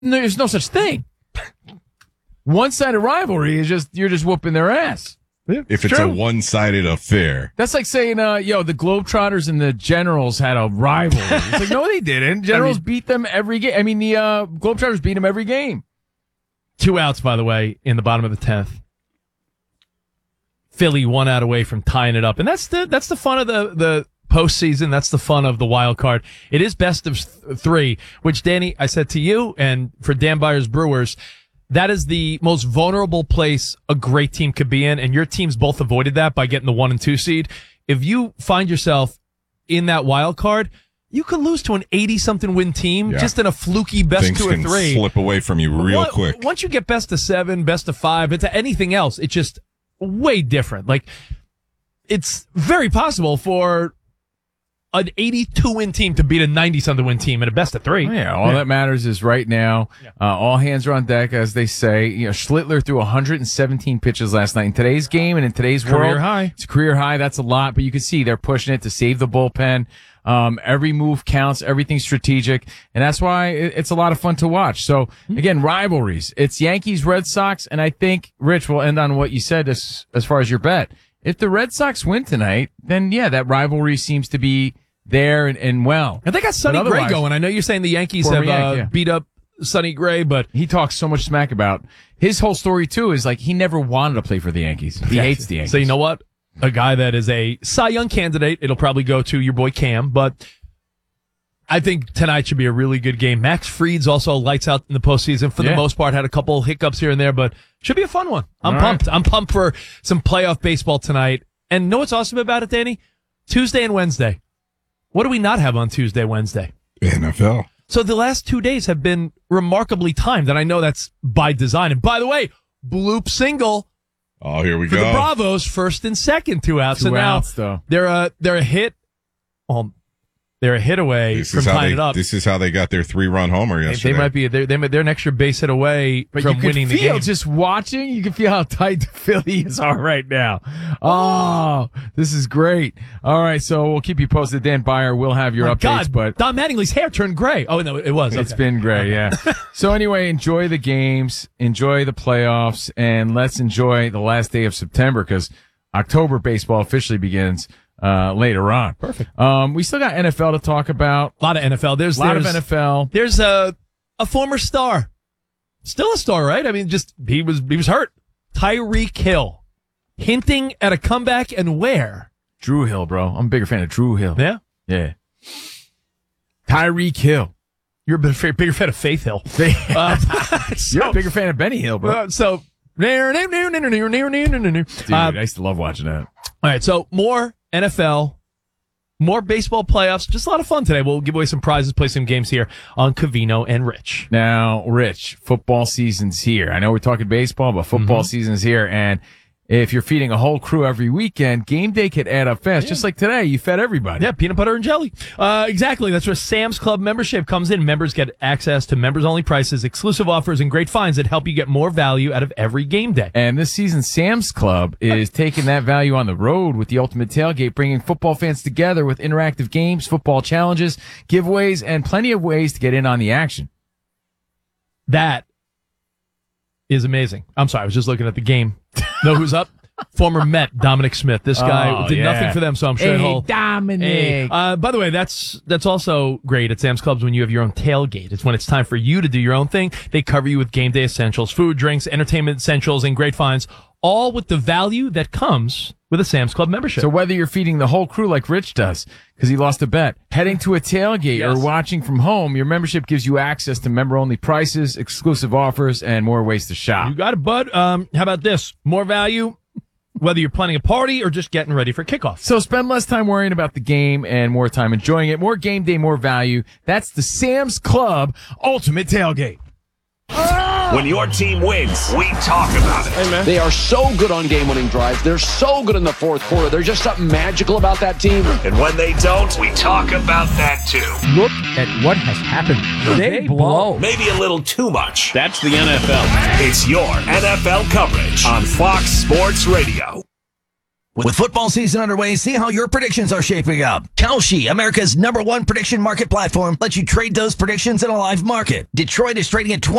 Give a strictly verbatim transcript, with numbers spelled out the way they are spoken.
No, there's no such thing. One-sided rivalry is just you're just whooping their ass. Yeah, if it's, it's a one-sided affair. That's like saying, uh, yo, the Globetrotters and the Generals had a rivalry. It's like, no, they didn't. Generals I mean, beat them every game. I mean, the uh, Globetrotters beat them every game. Two outs, by the way, in the bottom of the tenth. Philly one out away from tying it up. And that's the that's the fun of the, the postseason. That's the fun of the wild card. It is best of th- three, which, Danny, I said to you and for Dan Byers Brewers, that is the most vulnerable place a great team could be in, and your teams both avoided that by getting the one and two seed. If you find yourself in that wild card, you could lose to an eighty-something win team yeah. just in a fluky best Things two or can three. Slip away from you real Once, quick. Once you get best of seven, best of five, into anything else, it's just way different. Like, it's very possible for an eighty-two win team to beat a ninety-something win team in a best of three. Oh, yeah, all yeah. that matters is right now, yeah. uh, all hands are on deck, as they say. You know, Schlittler threw one hundred seventeen pitches last night. In today's game and in today's career world, high. It's a career high. That's a lot, but you can see they're pushing it to save the bullpen. Um, every move counts, everything's strategic, and that's why it, it's a lot of fun to watch. So, again, rivalries. It's Yankees, Red Sox, and I think, Rich, will end on what you said as, as far as your bet. If the Red Sox win tonight, then, yeah, that rivalry seems to be there and, and well. And they got Sonny Gray going. I know you're saying the Yankees have Yank, uh, yeah. beat up Sonny Gray, but he talks so much smack about his whole story too. Is like he never wanted to play for the Yankees. He yeah. hates the Yankees. So you know what? A guy that is a Cy Young candidate, it'll probably go to your boy Cam, but I think tonight should be a really good game. Max Fried's also lights out in the postseason for yeah. the most part. Had a couple hiccups here and there, but should be a fun one. I'm All pumped. Right. I'm pumped for some playoff baseball tonight. And know what's awesome about it, Danny? Tuesday and Wednesday. What do we not have on Tuesday, Wednesday? N F L. So the last two days have been remarkably timed, and I know that's by design. And by the way, bloop single. Oh, here we for go. For the Bravos, first and second, two outs. Two so outs, now though. they're a they're a hit. Well, they're a hit away this from tying it up. This is how they got their three-run homer yesterday. They, they might be they're, they're an extra base hit away but from you can winning feel, the game. Just watching, you can feel how tight the Phillies are right now. Oh, this is great. All right, so we'll keep you posted. Dan Byer will have your My updates. God, but Don Mattingly's hair turned gray. Oh no, it was. It's okay. been gray, yeah. So anyway, enjoy the games, enjoy the playoffs, and let's enjoy the last day of September because October baseball officially begins. Uh, later on. Perfect. Um, we still got N F L to talk about. A lot of N F L. There's a lot there's, of N F L. There's a a former star, still a star, right? I mean, just he was he was hurt. Tyreek Hill, hinting at a comeback, and where? Drew Hill, bro. I'm a bigger fan of Drew Hill. Yeah, yeah. Tyreek Hill. You're a bigger, bigger fan of Faith Hill. uh, You're a bigger fan of Benny Hill, bro. Uh, so, dude, I used to love watching that. All right, so more N F L, more baseball playoffs. Just a lot of fun today. We'll give away some prizes, play some games here on Covino and Rich. Now, Rich, football season's here. I know we're talking baseball, but football mm-hmm. season's here. And if you're feeding a whole crew every weekend, game day could add up fast. Yeah. Just like today, you fed everybody. Yeah, peanut butter and jelly. Uh, exactly. That's where Sam's Club membership comes in. Members get access to members-only prices, exclusive offers, and great finds that help you get more value out of every game day. And this season, Sam's Club is taking that value on the road with the Ultimate Tailgate, bringing football fans together with interactive games, football challenges, giveaways, and plenty of ways to get in on the action. That is amazing. I'm sorry, I was just looking at the game. Know who's up? Former Met Dominic Smith. This guy oh, did yeah. nothing for them, so I'm sure hey, he'll. Dominic. Hey. Uh, by the way, that's that's also great at Sam's Clubs when you have your own tailgate. It's when it's time for you to do your own thing. They cover you with game day essentials, food, drinks, entertainment essentials, and great finds, all with the value that comes with a Sam's Club membership. So whether you're feeding the whole crew like Rich does, because he lost a bet, heading to a tailgate yes. or watching from home, your membership gives you access to member-only prices, exclusive offers, and more ways to shop. You got it, bud. Um, how about this? More value, whether you're planning a party or just getting ready for kickoff. So spend less time worrying about the game and more time enjoying it. More game day, more value. That's the Sam's Club Ultimate Tailgate. When your team wins, we talk about it. Hey, man. They are so good on game-winning drives. They're so good in the fourth quarter. There's just something magical about that team. And when they don't, we talk about that too. Look at what has happened. They, they blow. Maybe a little too much. That's the N F L. It's your N F L coverage on Fox Sports Radio. With football season underway, see how your predictions are shaping up. Kalshi, America's number one prediction market platform, lets you trade those predictions in a live market. Detroit is trading at twenty.